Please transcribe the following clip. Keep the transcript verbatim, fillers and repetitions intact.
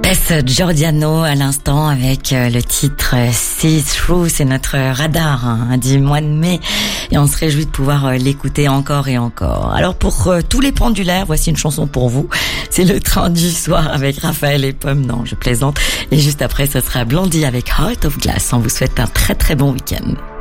Tess Giordano à l'instant avec le titre See Through, c'est notre radar hein, du mois de mai et on se réjouit de pouvoir l'écouter encore et encore. Alors pour euh, tous les pendulaires, voici une chanson pour vous, c'est le train du soir avec Raphaël et Pomme, non je plaisante, et juste après ce sera Blondie avec Heart of Glass. On vous souhaite un très très bon week-end.